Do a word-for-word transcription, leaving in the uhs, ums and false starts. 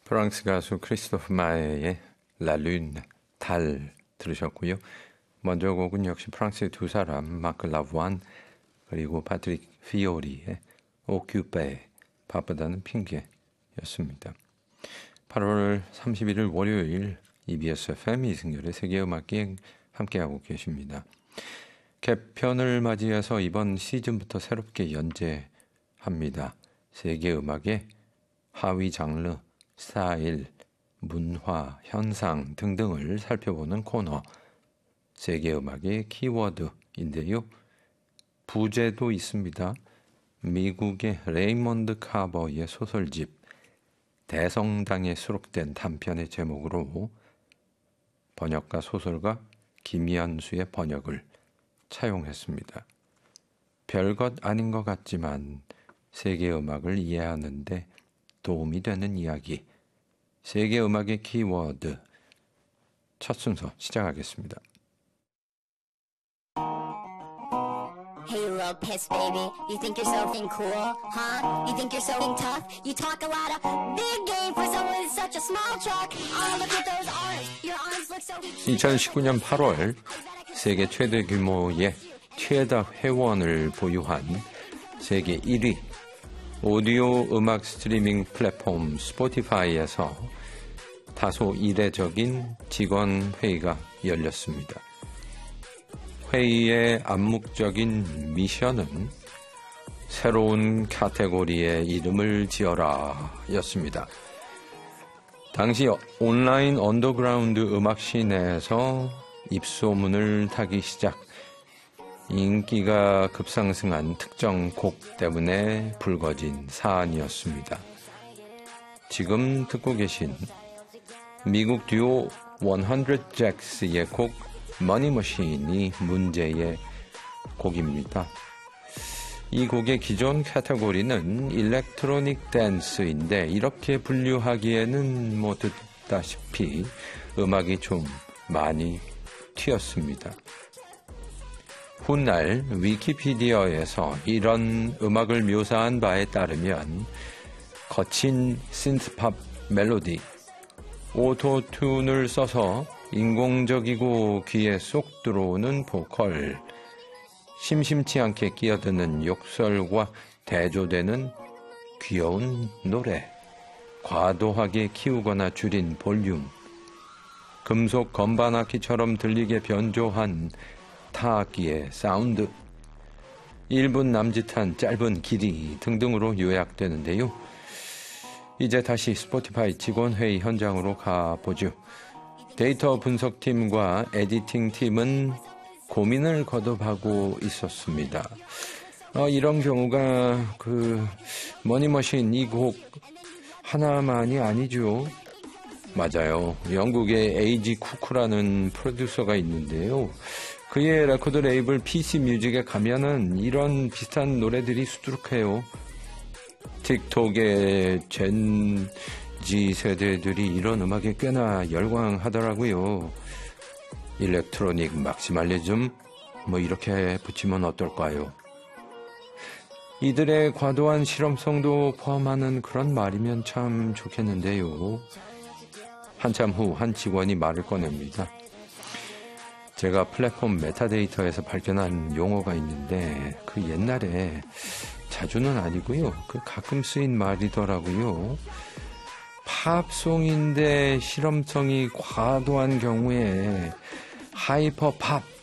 프랑스 가수 크리스토프 마에의 라 룬, 달 들으셨고요. 먼저 곡은 역시 프랑스의 두 사람, 마크 라부안 그리고 파트릭 피오리의 오큐페, 바쁘다는 핑계였습니다. 팔월 삼십일일 월요일 이비에스 에프엠 이승열의 세계음악기행 함께하고 계십니다. 개편을 맞이해서 이번 시즌부터 새롭게 연재합니다. 세계음악의 하위 장르, 스타일, 문화, 현상 등등을 살펴보는 코너 세계음악의 키워드인데요. 부제도 있습니다. 미국의 레이먼드 카버의 소설집 대성당에 수록된 단편의 제목으로 번역가 소설가 김연수의 번역을 차용했습니다. 별것 아닌 것 같지만 세계음악을 이해하는 데 도움이 되는 이야기, 세계음악의 키워드 첫 순서 시작하겠습니다. Hey, you little piss baby, you think you're so f***ing cool, huh? You think you're so f***ing tough? You talk a lot of big game for someone with such a small truck. Oh, look at those arms, your arms look so... 이천십구년 팔월 세계 최대 규모의 최다 회원을 보유한 세계 일 위 오디오 음악 스트리밍 플랫폼 스포티파이에서 다소 이례적인 직원 회의가 열렸습니다. 회의의 암묵적인 미션은 새로운 카테고리의 이름을 지어라 였습니다. 당시 온라인 언더그라운드 음악시 내에서 입소문을 타기 시작, 인기가 급상승한 특정 곡 때문에 불거진 사안이었습니다. 지금 듣고 계신 미국 듀오 백 잭스의 곡 머니머신이 문제의 곡입니다. 이 곡의 기존 카테고리는 일렉트로닉 댄스인데 이렇게 분류하기에는 뭐 듣다시피 음악이 좀 많이 튀었습니다. 훗날 위키피디아에서 이런 음악을 묘사한 바에 따르면 거친 신스팝 멜로디, 오토튠을 써서 인공적이고 귀에 쏙 들어오는 보컬, 심심치 않게 끼어드는 욕설과 대조되는 귀여운 노래, 과도하게 키우거나 줄인 볼륨, 금속 건반악기처럼 들리게 변조한 타악기의 사운드, 일 분 남짓한 짧은 길이 등등으로 요약되는데요. 이제 다시 스포티파이 직원회의 현장으로 가보죠. 데이터 분석팀과 에디팅팀은 고민을 거듭하고 있었습니다. 어, 이런 경우가 그 머니머신 이 곡 하나만이 아니죠. 맞아요. 영국의 에이지 쿠쿠라는 프로듀서가 있는데요. 그의 레코드 레이블 피씨 뮤직에 가면은 이런 비슷한 노래들이 수두룩해요. 틱톡의 젠지 세대들이 이런 음악에 꽤나 열광하더라고요. 일렉트로닉 막시말리즘 뭐 이렇게 붙이면 어떨까요? 이들의 과도한 실험성도 포함하는 그런 말이면 참 좋겠는데요. 한참 후 한 직원이 말을 꺼냅니다. 제가 플랫폼 메타데이터에서 발견한 용어가 있는데 그 옛날에, 자주는 아니고요, 그 가끔 쓰인 말이더라고요. 팝송인데 실험성이 과도한 경우에 하이퍼 팝